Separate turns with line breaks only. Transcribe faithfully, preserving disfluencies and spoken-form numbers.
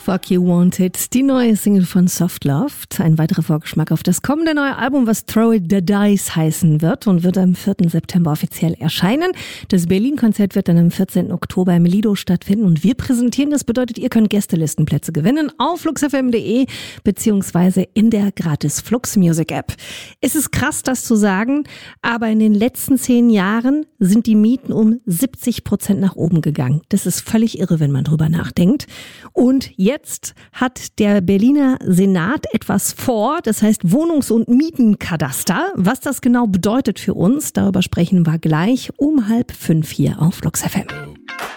Fuck You Wanted, die neue Single von Soft Love. Ein weiterer Vorgeschmack auf das kommende neue Album, was Throw It the Dice heißen wird und wird am vierten September offiziell erscheinen. Das Berlin-Konzert wird dann am vierzehnten Oktober im Lido stattfinden und wir präsentieren, das bedeutet, ihr könnt Gästelistenplätze gewinnen auf fluxfm punkt de beziehungsweise in der gratis Flux Music App. Es ist krass, das zu sagen, aber in den letzten zehn Jahren sind die Mieten um siebzig Prozent nach oben gegangen. Das ist völlig irre, wenn man drüber nachdenkt. Und jetzt hat der Berliner Senat etwas vor, das heißt Wohnungs- und Mietenkadaster. Was das genau bedeutet für uns, darüber sprechen wir gleich um halb fünf hier auf Flux F M.